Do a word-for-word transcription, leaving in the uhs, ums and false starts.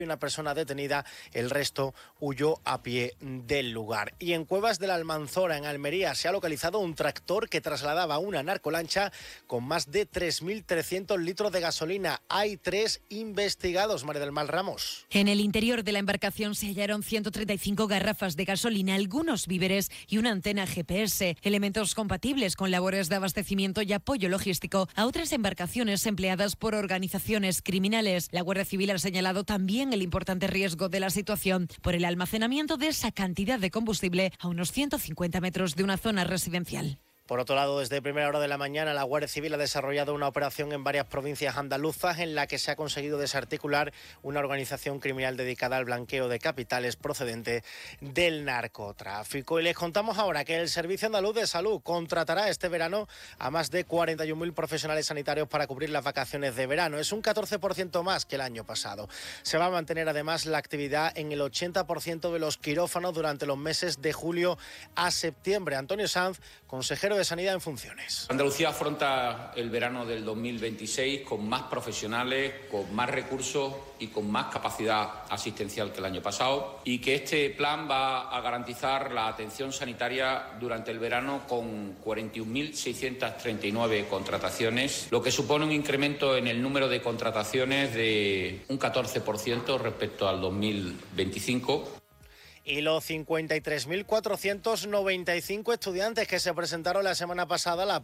una persona detenida, el resto huyó a pie del lugar. Y en Cuevas de la Almanzora, en Almería, se ha localizado un tractor que trasladaba una narcolancha con más de tres mil trescientos litros de gasolina. Hay tres investigados, María del Mar Ramos. En el interior de la embarcación se hallaron ciento treinta y cinco garrafas de gasolina, algunos víveres y una antena G P S, elementos compatibles con labores de abastecimiento y apoyo logístico a otras embarcaciones empleadas por organizaciones criminales. La Guardia Civil ha señalado también el importante riesgo de la situación por el almacenamiento de esa cantidad de combustible a unos ciento cincuenta metros de una zona residencial. Por otro lado, desde primera hora de la mañana, la Guardia Civil ha desarrollado una operación en varias provincias andaluzas en la que se ha conseguido desarticular una organización criminal dedicada al blanqueo de capitales procedente del narcotráfico. Y les contamos ahora que el Servicio Andaluz de Salud contratará este verano a más de cuarenta y un mil profesionales sanitarios para cubrir las vacaciones de verano. Es un catorce por ciento más que el año pasado. Se va a mantener además la actividad en el ochenta por ciento de los quirófanos durante los meses de julio a septiembre. Antonio Sanz, consejero de Sanidad en funciones. Andalucía afronta el verano del dos mil veintiséis con más profesionales, con más recursos y con más capacidad asistencial que el año pasado, y que este plan va a garantizar la atención sanitaria durante el verano con cuarenta y un mil seiscientas treinta y nueve contrataciones, lo que supone un incremento en el número de contrataciones de un catorce por ciento respecto al dos mil veinticinco. Y los cincuenta y tres mil cuatrocientos noventa y cinco estudiantes que se presentaron la semana pasada a la